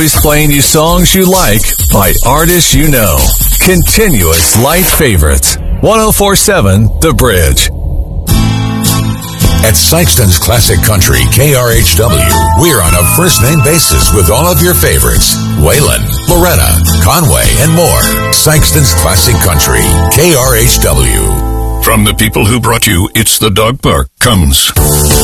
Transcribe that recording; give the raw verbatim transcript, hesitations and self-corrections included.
always playing you songs you like by artists you know. Continuous light favorites. one oh four point seven The Bridge. At Sykeston's Classic Country, K R H W, we're on a first-name basis with all of your favorites. Waylon, Loretta, Conway, and more. Sykeston's Classic Country, K R H W. From the people who brought you It's the Dog Park comes